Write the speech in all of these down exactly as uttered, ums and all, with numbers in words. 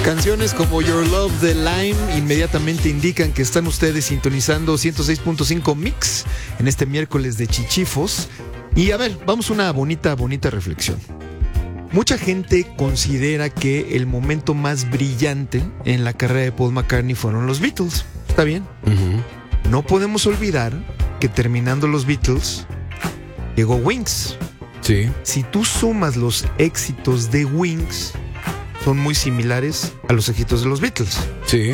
Canciones como Your Love de Lime inmediatamente indican que están ustedes sintonizando ciento seis punto cinco Mix en este miércoles de Chichifos. Y a ver, vamos a una bonita, bonita reflexión. Mucha gente considera que el momento más brillante en la carrera de Paul McCartney fueron los Beatles. Está bien. Uh-huh. No podemos olvidar que terminando los Beatles llegó Wings. Sí. Si tú sumas los éxitos de Wings, son muy similares a los éxitos de los Beatles. Sí.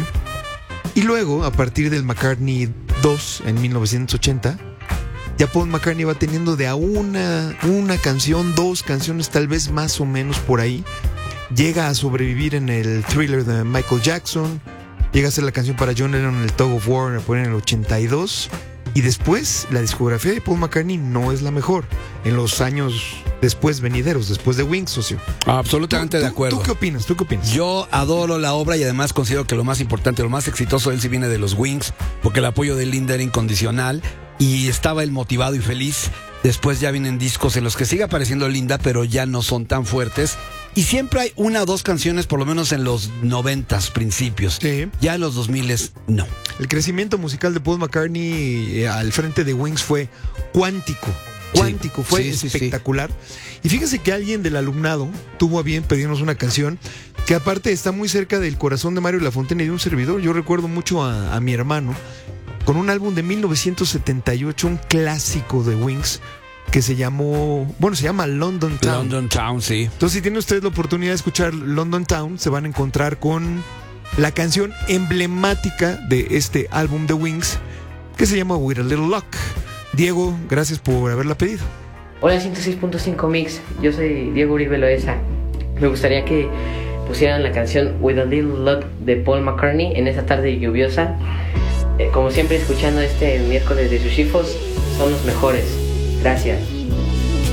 Y luego, a partir del McCartney dos en mil novecientos ochenta, ya Paul McCartney va teniendo de a una, una canción, dos canciones, tal vez más o menos por ahí. Llega a sobrevivir en el Thriller de Michael Jackson. Llega a ser la canción para John Lennon en el Tug of War en el ochenta y dos. Y después, la discografía de Paul McCartney no es la mejor en los años después venideros, después de Wings, socio. Absolutamente ¿Tú, de tú, acuerdo. ¿Tú qué opinas? ¿Tú qué opinas? Yo adoro la obra y además considero que lo más importante, lo más exitoso de él sí viene de los Wings, porque el apoyo de Linda era incondicional y estaba él motivado y feliz. Después ya vienen discos en los que sigue apareciendo Linda, pero ya no son tan fuertes. Y siempre hay una o dos canciones, por lo menos en los noventas, principios. Sí. Ya en los dos miles, no. El crecimiento musical de Paul McCartney eh, al frente de Wings fue cuántico. Cuántico, sí, fue sí, espectacular. Sí, sí. Y fíjese que alguien del alumnado tuvo a bien pedirnos una canción que aparte está muy cerca del corazón de Mario Lafontaine y de un servidor. Yo recuerdo mucho a, a mi hermano con un álbum de mil novecientos setenta y ocho, un clásico de Wings, que se llamó, bueno, se llama London Town. London Town, sí. Entonces, si tienen ustedes la oportunidad de escuchar London Town, se van a encontrar con la canción emblemática de este álbum de Wings, que se llama With a Little Luck. Diego, gracias por haberla pedido. Hola, ciento seis punto cinco Mix. Yo soy Diego Uribe Loesa. Me gustaría que pusieran la canción With a Little Luck de Paul McCartney en esta tarde lluviosa. Eh, como siempre, escuchando este miércoles de Chichifos, son los mejores. Gracias.